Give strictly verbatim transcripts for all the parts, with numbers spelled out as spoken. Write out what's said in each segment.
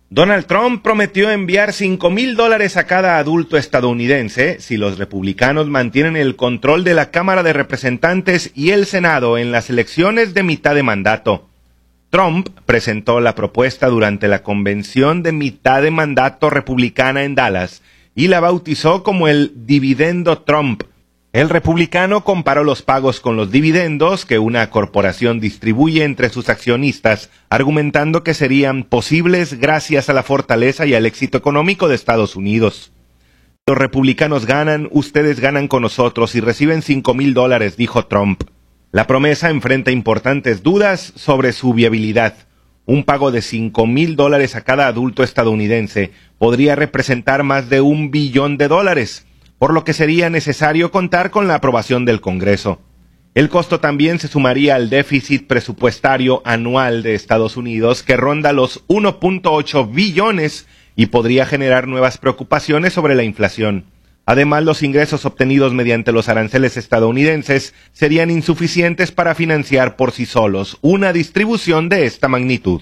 Donald Trump prometió enviar cinco mil dólares a cada adulto estadounidense si los republicanos mantienen el control de la Cámara de Representantes y el Senado en las elecciones de mitad de mandato. Trump presentó la propuesta durante la convención de mitad de mandato republicana en Dallas y la bautizó como el dividendo Trump. El republicano comparó los pagos con los dividendos que una corporación distribuye entre sus accionistas, argumentando que serían posibles gracias a la fortaleza y al éxito económico de Estados Unidos. Los republicanos ganan, ustedes ganan con nosotros y reciben cinco mil dólares, dijo Trump. La promesa enfrenta importantes dudas sobre su viabilidad. Un pago de cinco mil dólares a cada adulto estadounidense podría representar más de un billón de dólares, por lo que sería necesario contar con la aprobación del Congreso. El costo también se sumaría al déficit presupuestario anual de Estados Unidos, que ronda los uno punto ocho billones y podría generar nuevas preocupaciones sobre la inflación. Además, los ingresos obtenidos mediante los aranceles estadounidenses serían insuficientes para financiar por sí solos una distribución de esta magnitud.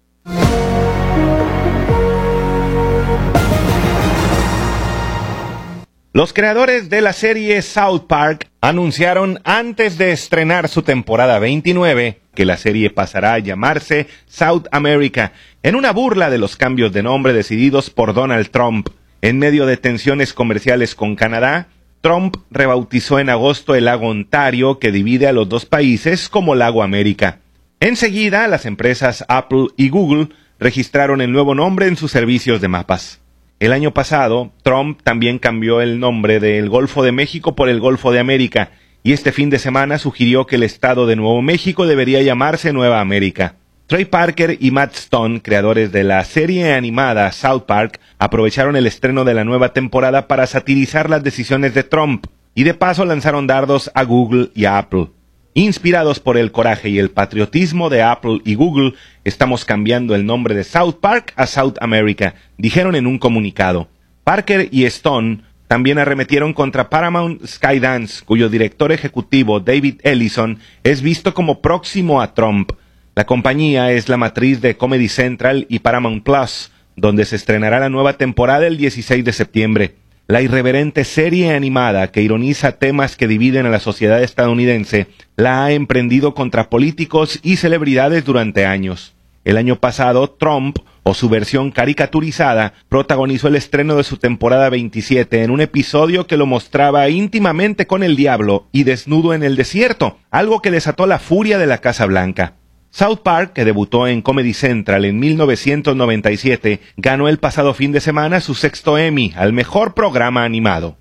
Los creadores de la serie South Park anunciaron antes de estrenar su temporada veintinueve que la serie pasará a llamarse South America, en una burla de los cambios de nombre decididos por Donald Trump. En medio de tensiones comerciales con Canadá, Trump rebautizó en agosto el lago Ontario, que divide a los dos países, como Lago América. Enseguida, las empresas Apple y Google registraron el nuevo nombre en sus servicios de mapas. El año pasado, Trump también cambió el nombre del Golfo de México por el Golfo de América, y este fin de semana sugirió que el estado de Nuevo México debería llamarse Nueva América. Trey Parker y Matt Stone, creadores de la serie animada South Park, aprovecharon el estreno de la nueva temporada para satirizar las decisiones de Trump, y de paso lanzaron dardos a Google y a Apple. Inspirados por el coraje y el patriotismo de Apple y Google, estamos cambiando el nombre de South Park a South America, dijeron en un comunicado. Parker y Stone también arremetieron contra Paramount Skydance, cuyo director ejecutivo, David Ellison, es visto como próximo a Trump. La compañía es la matriz de Comedy Central y Paramount Plus, donde se estrenará la nueva temporada el dieciséis de septiembre. La irreverente serie animada que ironiza temas que dividen a la sociedad estadounidense la ha emprendido contra políticos y celebridades durante años. El año pasado, Trump, o su versión caricaturizada, protagonizó el estreno de su temporada veintisiete en un episodio que lo mostraba íntimamente con el diablo y desnudo en el desierto, algo que desató la furia de la Casa Blanca. South Park, que debutó en Comedy Central en mil novecientos noventa y siete, ganó el pasado fin de semana su sexto Emmy al mejor programa animado.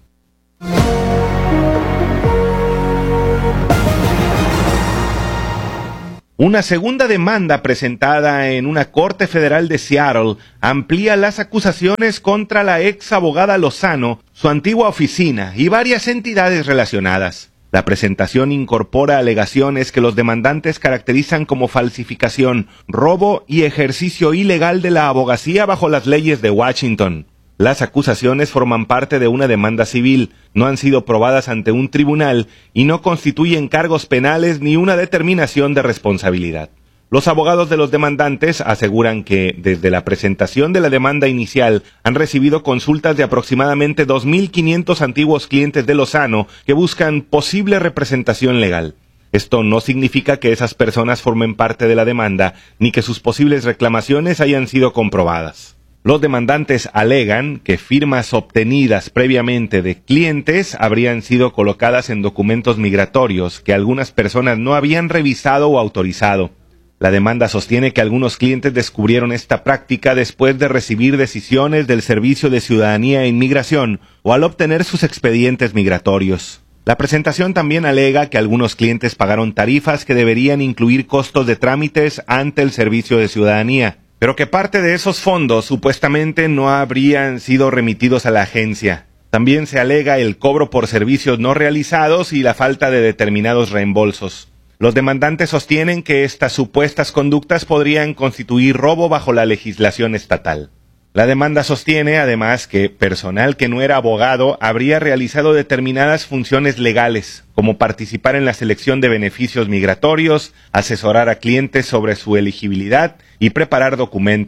Una segunda demanda presentada en una corte federal de Seattle amplía las acusaciones contra la ex abogada Lozano, su antigua oficina y varias entidades relacionadas. La presentación incorpora alegaciones que los demandantes caracterizan como falsificación, robo y ejercicio ilegal de la abogacía bajo las leyes de Washington. Las acusaciones forman parte de una demanda civil, no han sido probadas ante un tribunal y no constituyen cargos penales ni una determinación de responsabilidad. Los abogados de los demandantes aseguran que, desde la presentación de la demanda inicial, han recibido consultas de aproximadamente dos mil quinientos antiguos clientes de Lozano que buscan posible representación legal. Esto no significa que esas personas formen parte de la demanda, ni que sus posibles reclamaciones hayan sido comprobadas. Los demandantes alegan que firmas obtenidas previamente de clientes habrían sido colocadas en documentos migratorios que algunas personas no habían revisado o autorizado. La demanda sostiene que algunos clientes descubrieron esta práctica después de recibir decisiones del Servicio de Ciudadanía e Inmigración o al obtener sus expedientes migratorios. La presentación también alega que algunos clientes pagaron tarifas que deberían incluir costos de trámites ante el Servicio de Ciudadanía, pero que parte de esos fondos supuestamente no habrían sido remitidos a la agencia. También se alega el cobro por servicios no realizados y la falta de determinados reembolsos. Los demandantes sostienen que estas supuestas conductas podrían constituir robo bajo la legislación estatal. La demanda sostiene, además, que personal que no era abogado habría realizado determinadas funciones legales, como participar en la selección de beneficios migratorios, asesorar a clientes sobre su elegibilidad y preparar documentos,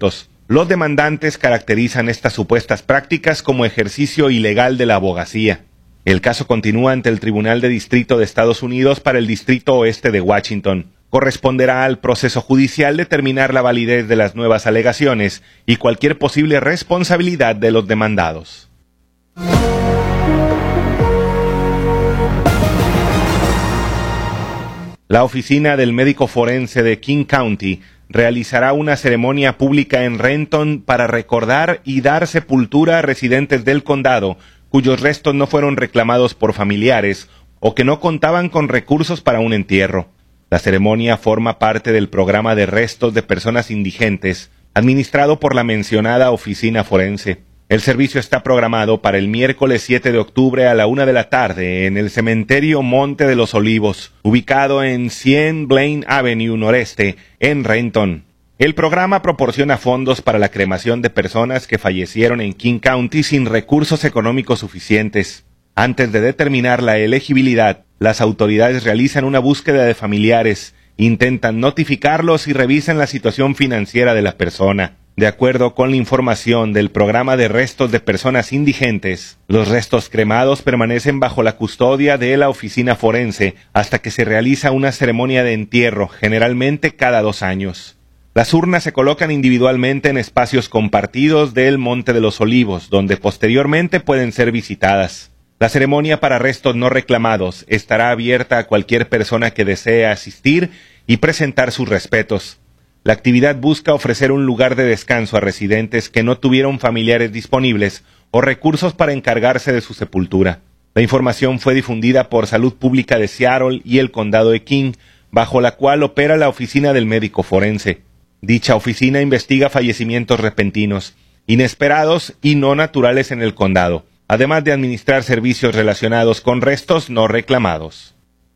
Los demandantes caracterizan estas supuestas prácticas como ejercicio ilegal de la abogacía. El caso continúa ante el Tribunal de Distrito de Estados Unidos para el Distrito Oeste de Washington. Corresponderá al proceso judicial determinar la validez de las nuevas alegaciones y cualquier posible responsabilidad de los demandados. La oficina del médico forense de King County realizará una ceremonia pública en Renton para recordar y dar sepultura a residentes del condado cuyos restos no fueron reclamados por familiares o que no contaban con recursos para un entierro. La ceremonia forma parte del programa de restos de personas indigentes, administrado por la mencionada oficina forense. El servicio está programado para el miércoles siete de octubre a la una de la tarde en el cementerio Monte de los Olivos, ubicado en cien Blaine Avenue Noreste, en Renton. El programa proporciona fondos para la cremación de personas que fallecieron en King County sin recursos económicos suficientes. Antes de determinar la elegibilidad, las autoridades realizan una búsqueda de familiares, intentan notificarlos y revisan la situación financiera de la persona. De acuerdo con la información del programa de restos de personas indigentes, los restos cremados permanecen bajo la custodia de la oficina forense hasta que se realiza una ceremonia de entierro, generalmente cada dos años. Las urnas se colocan individualmente en espacios compartidos del Monte de los Olivos, donde posteriormente pueden ser visitadas. La ceremonia para restos no reclamados estará abierta a cualquier persona que desee asistir y presentar sus respetos. La actividad busca ofrecer un lugar de descanso a residentes que no tuvieron familiares disponibles o recursos para encargarse de su sepultura. La información fue difundida por Salud Pública de Seattle y el Condado de King, bajo la cual opera la oficina del médico forense. Dicha oficina investiga fallecimientos repentinos, inesperados y no naturales en el condado, además de administrar servicios relacionados con restos no reclamados.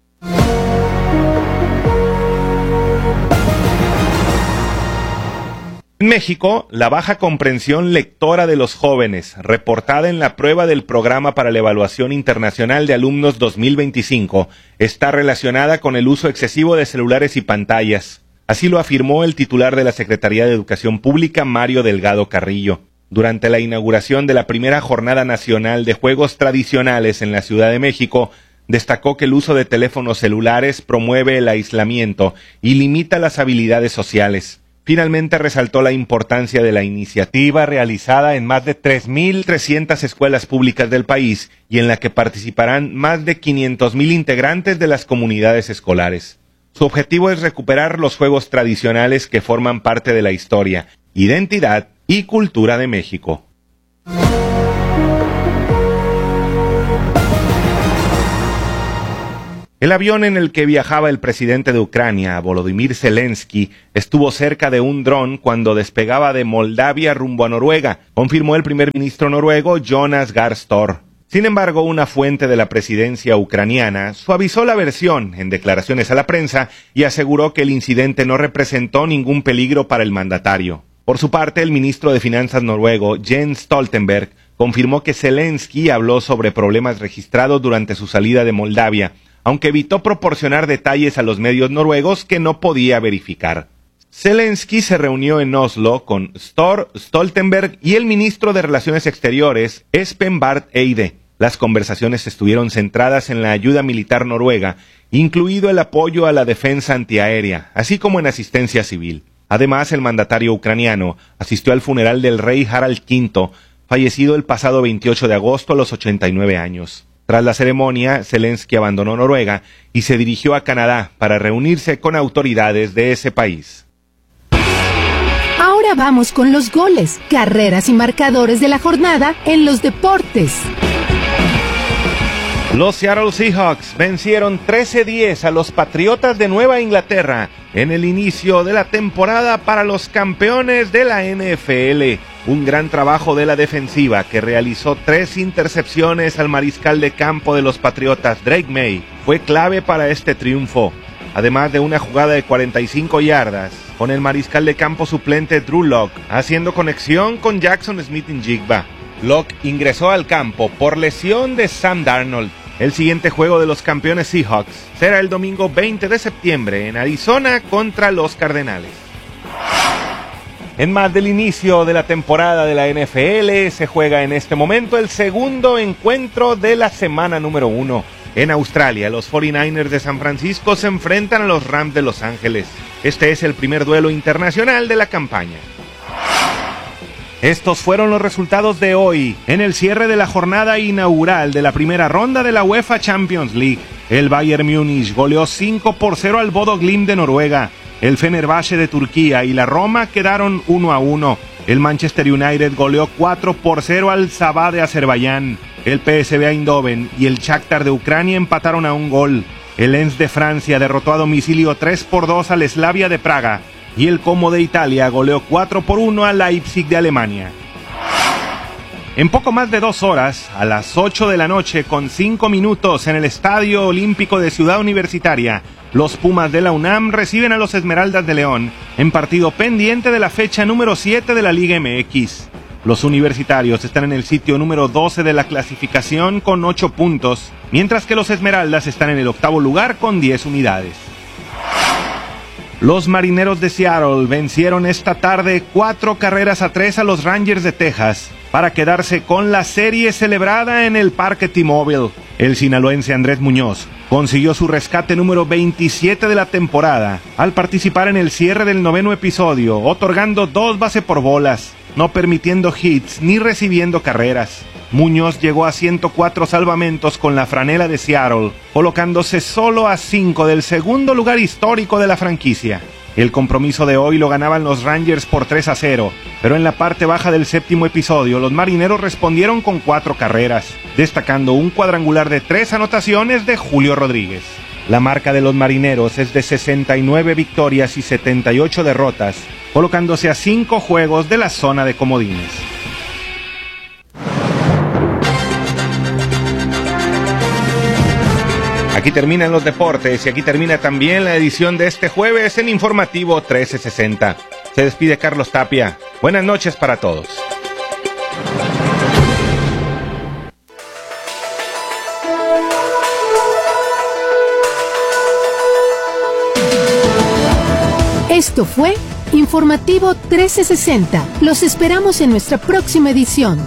En México, la baja comprensión lectora de los jóvenes, reportada en la prueba del Programa para la Evaluación Internacional de Alumnos dos mil veinticinco, está relacionada con el uso excesivo de celulares y pantallas. Así lo afirmó el titular de la Secretaría de Educación Pública, Mario Delgado Carrillo. Durante la inauguración de la primera Jornada Nacional de Juegos Tradicionales en la Ciudad de México, destacó que el uso de teléfonos celulares promueve el aislamiento y limita las habilidades sociales. Finalmente resaltó la importancia de la iniciativa realizada en más de tres mil trescientas escuelas públicas del país y en la que participarán más de quinientos mil integrantes de las comunidades escolares. Su objetivo es recuperar los juegos tradicionales que forman parte de la historia, identidad y cultura de México. El avión en el que viajaba el presidente de Ucrania, Volodymyr Zelensky, estuvo cerca de un dron cuando despegaba de Moldavia rumbo a Noruega, confirmó el primer ministro noruego Jonas Gahr Støre. Sin embargo, una fuente de la presidencia ucraniana suavizó la versión en declaraciones a la prensa y aseguró que el incidente no representó ningún peligro para el mandatario. Por su parte, el ministro de Finanzas noruego, Jens Stoltenberg, confirmó que Zelensky habló sobre problemas registrados durante su salida de Moldavia, aunque evitó proporcionar detalles a los medios noruegos que no podía verificar. Zelensky se reunió en Oslo con Støre, Stoltenberg y el ministro de Relaciones Exteriores, Espen Barth Eide. Las conversaciones estuvieron centradas en la ayuda militar noruega, incluido el apoyo a la defensa antiaérea, así como en asistencia civil. Además, el mandatario ucraniano asistió al funeral del rey Harald quinto, fallecido el pasado veintiocho de agosto a los ochenta y nueve años. Tras la ceremonia, Zelensky abandonó Noruega y se dirigió a Canadá para reunirse con autoridades de ese país. Ahora vamos con los goles, carreras y marcadores de la jornada en los deportes. Los Seattle Seahawks vencieron trece diez a los Patriotas de Nueva Inglaterra en el inicio de la temporada para los campeones de la N F L. Un gran trabajo de la defensiva que realizó tres intercepciones al mariscal de campo de los Patriotas, Drake May, fue clave para este triunfo. Además de una jugada de cuarenta y cinco yardas, con el mariscal de campo suplente Drew Lock haciendo conexión con Jackson Smith-Njigba. Lock ingresó al campo por lesión de Sam Darnold. El siguiente juego de los campeones Seahawks será el domingo veinte de septiembre en Arizona contra los Cardenales. En más del inicio de la temporada de la N F L, se juega en este momento el segundo encuentro de la semana número uno. En Australia, los cuarenta y nueve ers de San Francisco se enfrentan a los Rams de Los Ángeles. Este es el primer duelo internacional de la campaña. Estos fueron los resultados de hoy, en el cierre de la jornada inaugural de la primera ronda de la UEFA Champions League. El Bayern Múnich goleó cinco por cero al Bodo Glimt de Noruega. El Fenerbahce de Turquía y la Roma quedaron uno a uno. El Manchester United goleó cuatro por cero al Sabah de Azerbaiyán. El P S V Eindhoven y el Shakhtar de Ucrania empataron a un gol. El Lens de Francia derrotó a domicilio tres por dos al Slavia de Praga. Y el Como de Italia goleó cuatro por uno al Leipzig de Alemania. En poco más de dos horas, a las ocho de la noche con cinco minutos en el Estadio Olímpico de Ciudad Universitaria, los Pumas de la UNAM reciben a los Esmeraldas de León en partido pendiente de la fecha número siete de la Liga M X. Los universitarios están en el sitio número doce de la clasificación con ocho puntos, mientras que los Esmeraldas están en el octavo lugar con diez unidades. Los Marineros de Seattle vencieron esta tarde cuatro carreras a tres a los Rangers de Texas para quedarse con la serie celebrada en el Parque T-Mobile. El sinaloense Andrés Muñoz consiguió su rescate número veintisiete de la temporada al participar en el cierre del noveno episodio, otorgando dos bases por bolas, no permitiendo hits ni recibiendo carreras. Muñoz llegó a ciento cuatro salvamentos con la franela de Seattle, colocándose solo a cinco del segundo lugar histórico de la franquicia. El compromiso de hoy lo ganaban los Rangers por tres a cero, pero en la parte baja del séptimo episodio los marineros respondieron con cuatro carreras, destacando un cuadrangular de tres anotaciones de Julio Rodríguez. La marca de los marineros es de sesenta y nueve victorias y setenta y ocho derrotas, colocándose a cinco juegos de la zona de comodines. Aquí terminan los deportes y aquí termina también la edición de este jueves en Informativo trece sesenta. Se despide Carlos Tapia. Buenas noches para todos. Esto fue Informativo trece sesenta. Los esperamos en nuestra próxima edición.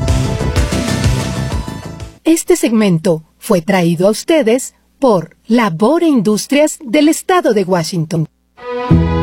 Este segmento fue traído a ustedes por Labor e Industrias del Estado de Washington.